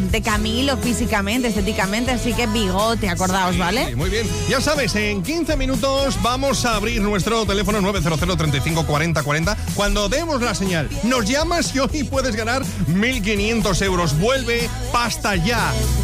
de Camilo físicamente, estéticamente, así que bigote, acordaos, ¿vale? Sí, muy bien. Ya sabes, en 15 minutos vamos a abrir nuestro teléfono 900 35 40 40. Cuando demos la señal, nos llamas y hoy puedes ganar 1.500 euros. Vuelve Pasta Ya.